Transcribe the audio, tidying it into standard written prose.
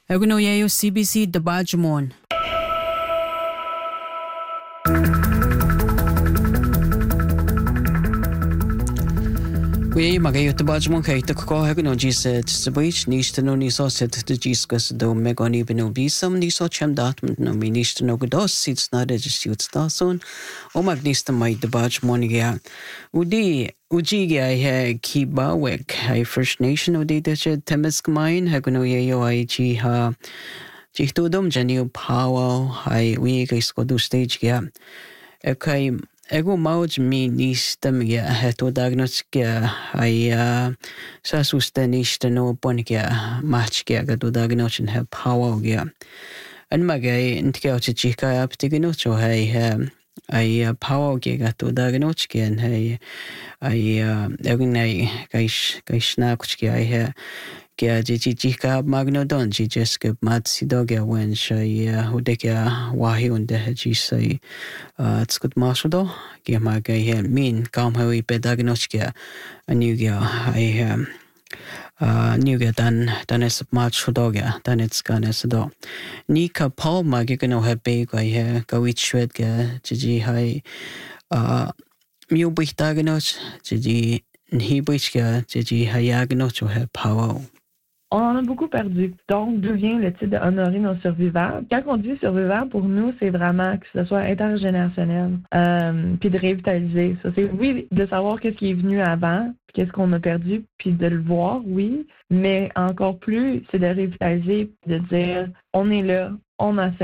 Agno yayo CBC Dabajmon. We magayo Dabajmon kay takko agno jis tsabich nishtano niso set the jiskas do megoni bino visam niso chamdat no ministro godos sits na registrut stason o magnista mai Dabajmon ya Uji ai kiba wek ai First Nation odi de temesk mine agno yayo ai ji ha Jihtodom janio power hai we isko stage ya okay ego mauj mi nistam ya heto diagnostic ya ai sa sustenista no pon ya match ya gado diagnosis ha power ya an magay intkeo chika aptigino cho hai ai power ya gado diagnosis ya ai egnai kaish na kuch ya hai Kia jika magnodon jijeske matsidogia when shay hudekia wahi unde jisay tskut masudo kia magay min kamhawi pedagnoskia anugia ai nugia danes machudogia danetskanesdo nika paul magikano habe gay gawichwedga jiji hai miubitagnos jiji nhibishka jiji hayagnos he power On en a beaucoup perdu. Donc, d'où vient le titre de honorer nos survivants? Quand on dit survivants, pour nous, c'est vraiment que ce soit intergénérationnel, puis de revitaliser ça. C'est, oui, de savoir qu'est-ce qui est venu avant, puis qu'est-ce qu'on a perdu, puis de le voir, oui, mais encore plus, c'est de revitaliser, de dire, on est là, on enseigne.